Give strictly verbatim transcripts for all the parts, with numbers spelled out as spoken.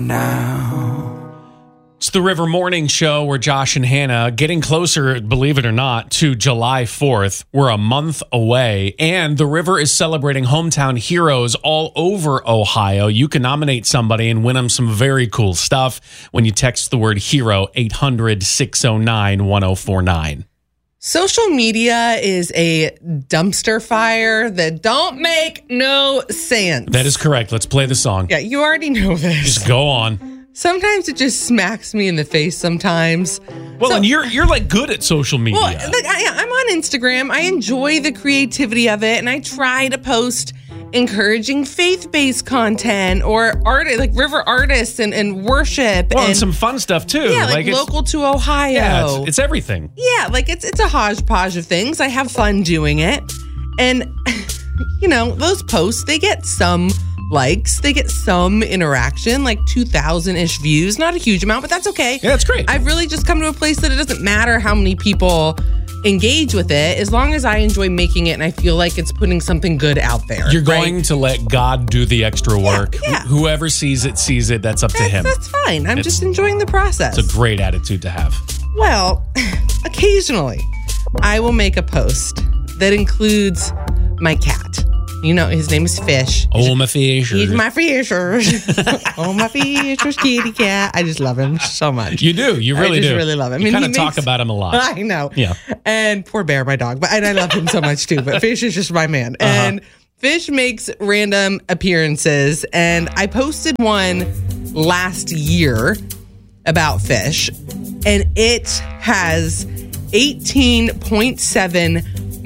Now. It's the River Morning Show where Josh and Hannah getting closer, believe it or not, to July fourth. We're a month away, and the River is celebrating hometown heroes all over Ohio. You can nominate somebody and win them some very cool stuff when you text the word hero, eight hundred, six oh nine, one oh four nine. Social media is a dumpster fire that don't make no sense. That is correct. Let's play the song. Yeah, you already know this. Just go on. Sometimes it just smacks me in the face sometimes. Well, So- and you're you're like good at social media. Well, like I, I'm on Instagram. I enjoy the creativity of it, and I try to post encouraging faith-based content or art, like river artists and, and worship. well, and, and some fun stuff too. yeah, like, it's- local to Ohio. Yeah, it's, it's everything. Yeah, like it's it's a hodgepodge of things. I have fun doing it. And, you know, those posts, they get some likes, they get some interaction, like two thousand-ish views. Not a huge amount, but that's okay. Yeah, that's great. I've really just come to a place that it doesn't matter how many people engage with it, as long as I enjoy making it and I feel like it's putting something good out there. You're right? going to let God do the extra work. yeah. Wh- Whoever sees it, sees it. That's up to That's, him. that's fine. I'm It's- just enjoying the process. It's a great attitude to have. Well, occasionally I will make a post that includes my cat. You know, his name is Fish. Oh, my fish. He's my Fishers. Oh, my Fishers kitty cat. I just love him so much. You do. You really I just do. really love him. You And kind he of talk makes- about him a lot. I know. Yeah. And poor Bear, my dog. But and I love him so much too. But Fish is just my man. Uh-huh. And Fish makes random appearances. And I posted one last year about Fish. And it has eighteen point seven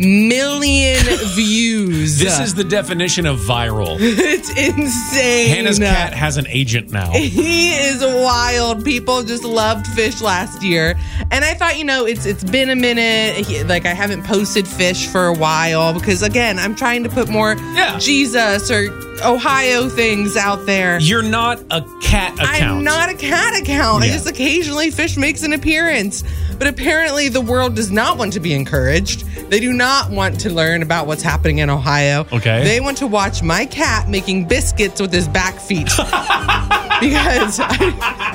million views. This is the definition of viral. It's insane. Hannah's cat has an agent now. He is wild. People just loved Fish last year. And I thought, you know, it's it's been a minute. He- Like, I haven't posted Fish for a while because, again, I'm trying to put more Yeah. Jesus or Ohio things out there. You're not a cat account. I'm not a cat account. I Yeah. just occasionally Fish makes an appearance. But apparently the world does not want to be encouraged. They do not want to learn about what's happening in Ohio. Okay. They want to watch my cat making biscuits with his back feet. Because I,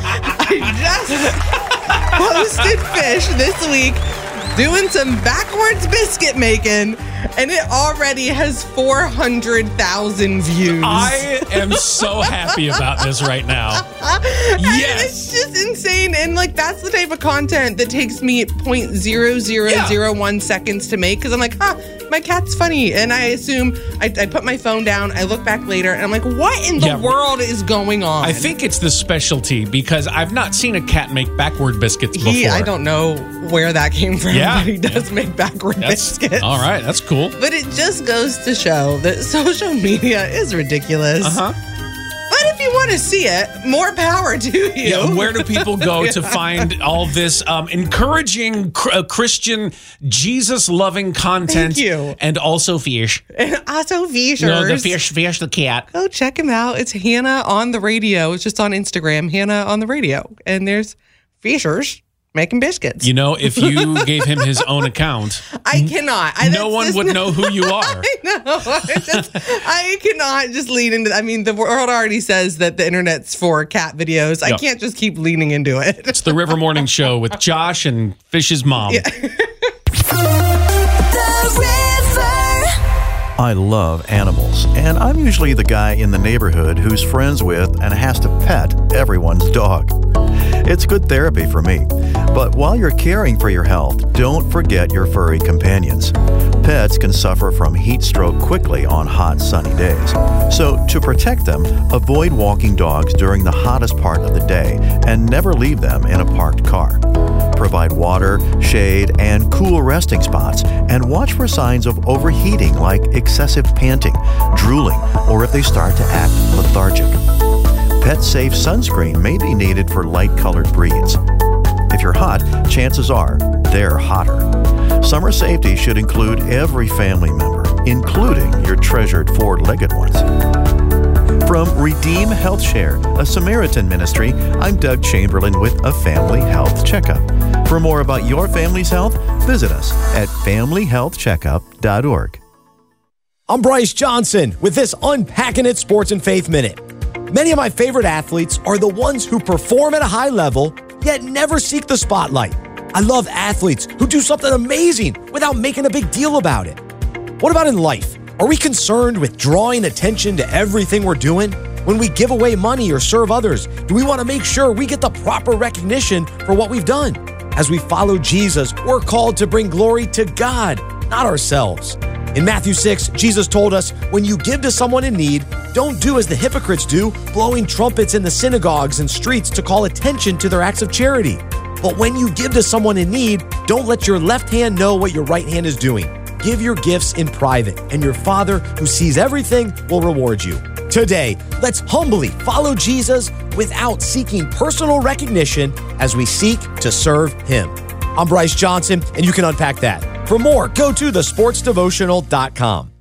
I just posted Fish this week doing some backwards biscuit making, and it already has four hundred thousand views. I am so happy about this right now. And Yes. it's just insane. And like, that's the type of content that takes me zero point zero zero zero one seconds to make. Cause I'm like, huh, my cat's funny. And I assume I, I put my phone down. I look back later and I'm like, what in the Yeah. world is going on? I think it's the specialty because I've not seen a cat make backward biscuits before. he, I don't know where that came from, Yeah. but he does make backward That's biscuits. all right. That's cool. But it just goes to show that social media is ridiculous. Uh huh. But if you want to see it, more power to you. Yeah, where do people go to find all this um, encouraging cr- uh, Christian, Jesus-loving content? Thank you. And also fish. And also Fishers. No, the fish, fish, the cat. Go check him out. It's Hannah on the radio. It's just on Instagram, Hannah on the radio. And there's Fishers making biscuits. You know, if you gave him his own account, I cannot. I, no that's one just would not- know who you are. I know. I, just, I cannot just lean into. I mean, the world already says that the internet's for cat videos. I Yeah. can't just keep leaning into it. It's the River Morning Show with Josh and Fish's mom. I love animals, and I'm usually the guy in the neighborhood who's friends with and has to pet everyone's dog. It's good therapy for me. But while you're caring for your health, don't forget your furry companions. Pets can suffer from heat stroke quickly on hot, sunny days. So to protect them, avoid walking dogs during the hottest part of the day and never leave them in a parked car. Provide water, shade, and cool resting spots, and watch for signs of overheating like excessive panting, drooling, or if they start to act lethargic. Pet-safe sunscreen may be needed for light-colored breeds. If you're hot, chances are they're hotter. Summer safety should include every family member, including your treasured four-legged ones. From Redeem Health Share, a Samaritan ministry, I'm Doug Chamberlain with a Family Health Checkup. For more about your family's health, visit us at family health checkup dot org. I'm Bryce Johnson with this Unpacking It Sports and Faith Minute. Many of my favorite athletes are the ones who perform at a high level, yet never seek the spotlight. I love athletes who do something amazing without making a big deal about it. What about in life? Are we concerned with drawing attention to everything we're doing? When we give away money or serve others, do we want to make sure we get the proper recognition for what we've done? As we follow Jesus, we're called to bring glory to God, not ourselves. In Matthew six, Jesus told us, when you give to someone in need, don't do as the hypocrites do, blowing trumpets in the synagogues and streets to call attention to their acts of charity. But when you give to someone in need, don't let your left hand know what your right hand is doing. Give your gifts in private, and your Father, who sees everything, will reward you. Today, let's humbly follow Jesus without seeking personal recognition as we seek to serve Him. I'm Bryce Johnson, and you can unpack that. For more, go to the sports devotional dot com.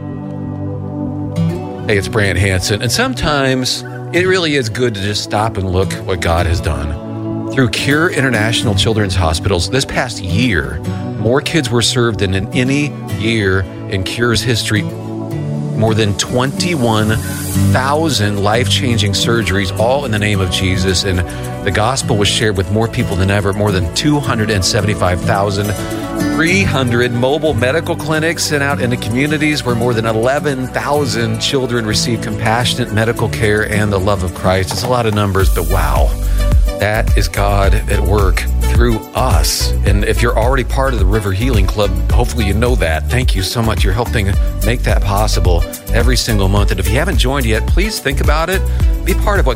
Hey, it's Brant Hansen, and sometimes it really is good to just stop and look what God has done. Through Cure International Children's Hospitals, this past year, more kids were served than in any year in Cure's history. More than twenty-one thousand life-changing surgeries, all in the name of Jesus. And the gospel was shared with more people than ever, more than two hundred seventy-five thousand. three hundred mobile medical clinics sent out into communities where more than eleven thousand children receive compassionate medical care and the love of Christ. It's a lot of numbers, but wow, that is God at work through us. And if you're already part of the River Healing Club, hopefully you know that. Thank you so much. You're helping make that possible every single month. And if you haven't joined yet, please think about it. Be part of what